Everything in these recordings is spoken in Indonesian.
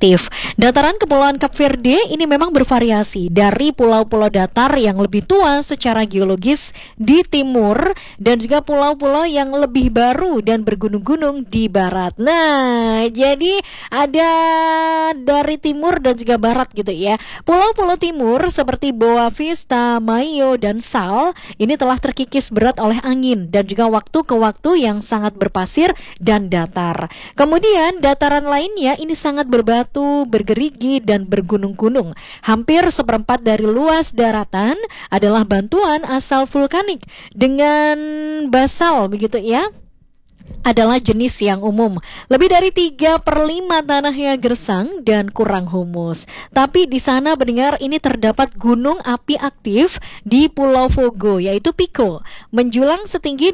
aktif. Dataran Kepulauan Cape Verde ini memang bervariasi dari pulau-pulau datar yang lebih tua secara geologis di timur dan juga pulau-pulau yang lebih baru dan bergunung-gunung di barat. Nah, jadi ada dari timur dan juga barat gitu ya. Pulau-pulau timur seperti Boa Vista, Maio, dan Sal ini telah terkikis berat oleh angin dan juga waktu ke waktu yang sangat berpasir dan datar. Kemudian dataran lainnya ini sangat berbatu, bergerigi, dan bergunung-gunung. Hampir seperempat dari luas daratan adalah bantuan asal vulkanik dengan basal begitu ya. Adalah jenis yang umum. Lebih dari 3/5 tanahnya gersang dan kurang humus. Tapi di sana mendengar ini terdapat gunung api aktif di Pulau Fogo, yaitu Pico, menjulang setinggi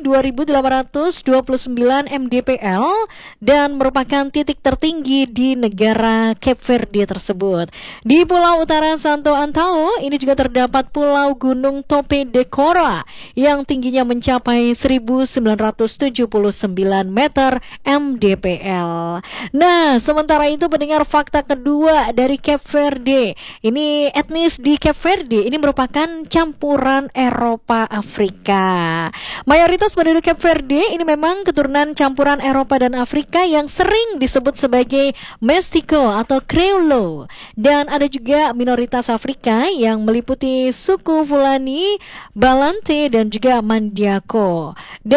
2.829 mdpl dan merupakan titik tertinggi di negara Cape Verde tersebut. Di Pulau Utara Santo Antão ini juga terdapat Pulau Gunung Tope de Cora yang tingginya mencapai 1.979 meter mdpl. Nah, sementara itu pendengar fakta kedua dari Cape Verde. Ini etnis di Cape Verde ini merupakan campuran Eropa Afrika. Mayoritas penduduk Cape Verde ini memang keturunan campuran Eropa dan Afrika yang sering disebut sebagai Mestiço atau Crioulo. Dan ada juga minoritas Afrika yang meliputi suku Fulani, Balante dan juga Mandiako.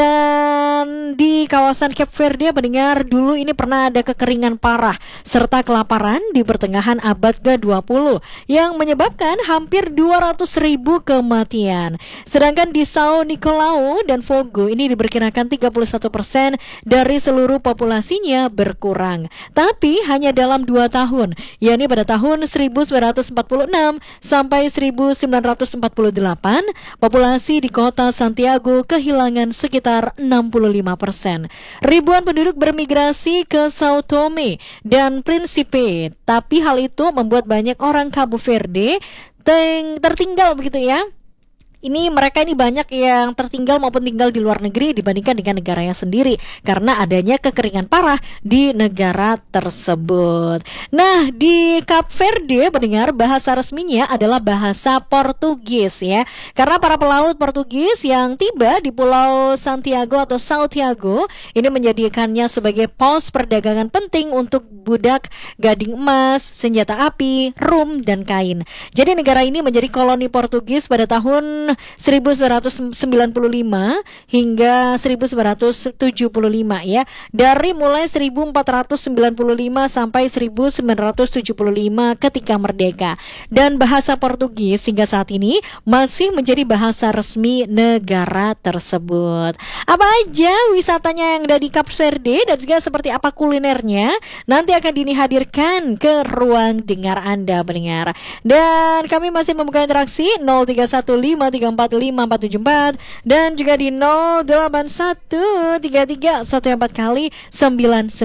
Dan di kawasan Cape Verde pendengar dulu ini pernah ada kekeringan parah serta kelaparan di pertengahan abad ke-20 yang menyebabkan hampir 200.000 kematian. Sedangkan di São Nicolau dan Fogo ini diperkirakan 31% dari seluruh populasinya berkurang. Tapi hanya dalam 2 tahun, yakni pada tahun 1946 sampai 1948, populasi di kota Santiago kehilangan sekitar 65%. Ribuan penduduk bermigrasi ke Sao Tome dan Principe, tapi hal itu membuat banyak orang Cabo Verde tertinggal begitu ya. Ini mereka ini banyak yang tertinggal maupun tinggal di luar negeri dibandingkan dengan negaranya sendiri karena adanya kekeringan parah di negara tersebut. Nah, di Cape Verde mendengar bahasa resminya adalah bahasa Portugis ya. Karena para pelaut Portugis yang tiba di Pulau Santiago atau São Tiago ini menjadikannya sebagai pos perdagangan penting untuk budak, gading emas, senjata api, rum dan kain. Jadi negara ini menjadi koloni Portugis pada tahun 1995 hingga 1975 ya. Dari mulai 1495 sampai 1975 ketika merdeka. Dan bahasa Portugis hingga saat ini masih menjadi bahasa resmi negara tersebut. Apa aja wisatanya yang ada di Cape Verde dan juga seperti apa kulinernya nanti akan dihadirkan ke ruang dengar Anda pendengar. Dan kami masih membuka interaksi 0315345474 dan juga di 0813314 kali 99.